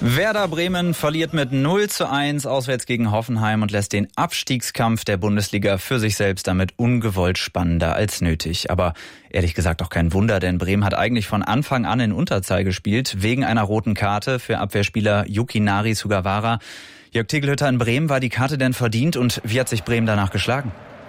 Werder Bremen verliert mit 0:1 auswärts gegen Hoffenheim und lässt den Abstiegskampf der Bundesliga für sich selbst damit ungewollt spannender als nötig. Aber ehrlich gesagt auch kein Wunder, denn Bremen hat eigentlich von Anfang an in Unterzahl gespielt, wegen einer roten Karte für Abwehrspieler Yukinari Sugawara. Jörg Tegelhütter, in Bremen, war die Karte denn verdient und wie hat sich Bremen danach geschlagen?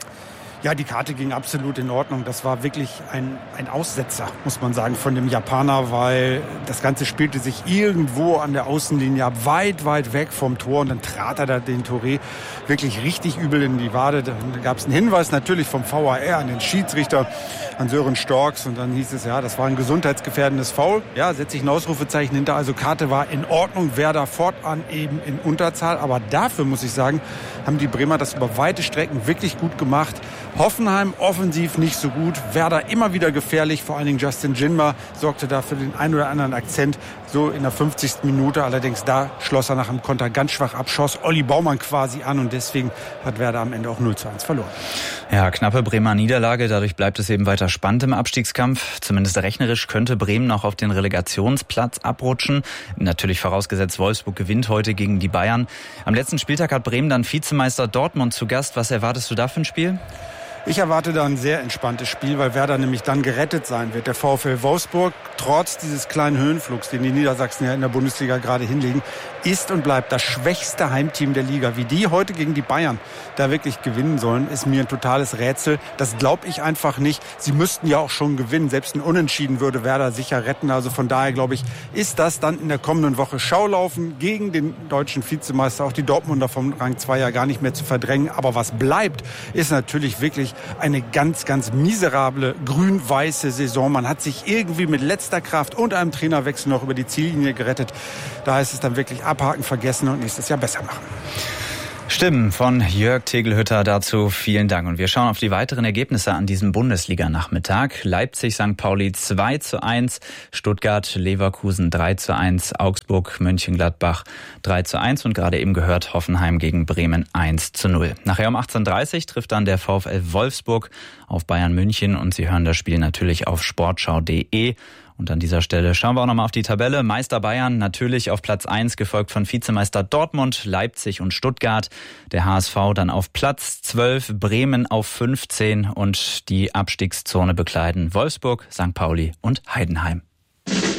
Ja, die Karte ging absolut in Ordnung. Das war wirklich ein Aussetzer, muss man sagen, von dem Japaner, weil das Ganze spielte sich irgendwo an der Außenlinie ab, weit, weit weg vom Tor. Und dann trat er da den Touré wirklich richtig übel in die Wade. Da gab es einen Hinweis natürlich vom VAR an den Schiedsrichter, an Sören Storks. Und dann hieß es, ja, das war ein gesundheitsgefährdendes Foul. Ja, setze ich ein Ausrufezeichen hinter. Also Karte war in Ordnung. Werder fortan eben in Unterzahl. Aber dafür, muss ich sagen, haben die Bremer das über weite Strecken wirklich gut gemacht. Hoffenheim offensiv nicht so gut, Werder immer wieder gefährlich, vor allen Dingen Justin Jinma sorgte da für den einen oder anderen Akzent, so in der 50. Minute, allerdings da schloss er nach dem Konter ganz schwach ab, schoss Olli Baumann quasi an und deswegen hat Werder am Ende auch 0:1 verloren. Ja, knappe Bremer Niederlage, dadurch bleibt es eben weiter spannend im Abstiegskampf, zumindest rechnerisch könnte Bremen noch auf den Relegationsplatz abrutschen, natürlich vorausgesetzt Wolfsburg gewinnt heute gegen die Bayern. Am letzten Spieltag hat Bremen dann Vizemeister Dortmund zu Gast, was erwartest du da für ein Spiel? Ich erwarte da ein sehr entspanntes Spiel, weil Werder nämlich dann gerettet sein wird. Der VfL Wolfsburg, trotz dieses kleinen Höhenflugs, den die Niedersachsen ja in der Bundesliga gerade hinlegen, ist und bleibt das schwächste Heimteam der Liga. Wie die heute gegen die Bayern da wirklich gewinnen sollen, ist mir ein totales Rätsel. Das glaube ich einfach nicht. Sie müssten ja auch schon gewinnen. Selbst ein Unentschieden würde Werder sicher retten. Also von daher, glaube ich, ist das dann in der kommenden Woche Schaulaufen gegen den deutschen Vizemeister. Auch die Dortmunder vom Rang 2 ja gar nicht mehr zu verdrängen. Aber was bleibt, ist natürlich wirklich eine ganz, ganz miserable grün-weiße Saison. Man hat sich irgendwie mit letzter Kraft und einem Trainerwechsel noch über die Ziellinie gerettet. Da ist es dann wirklich abhaken, vergessen und nächstes Jahr besser machen. Stimmen von Jörg Tegelhütter dazu. Vielen Dank. Und wir schauen auf die weiteren Ergebnisse an diesem Bundesliga-Nachmittag. Leipzig-St. Pauli 2:1, Stuttgart-Leverkusen 3:1, Augsburg-Mönchengladbach 3:1 und gerade eben gehört Hoffenheim gegen Bremen 1:0. Nachher um 18:30 Uhr trifft dann der VfL Wolfsburg auf Bayern München und Sie hören das Spiel natürlich auf sportschau.de. Und an dieser Stelle schauen wir auch nochmal auf die Tabelle. Meister Bayern natürlich auf Platz 1, gefolgt von Vizemeister Dortmund, Leipzig und Stuttgart. Der HSV dann auf Platz 12, Bremen auf 15 und die Abstiegszone bekleiden Wolfsburg, St. Pauli und Heidenheim.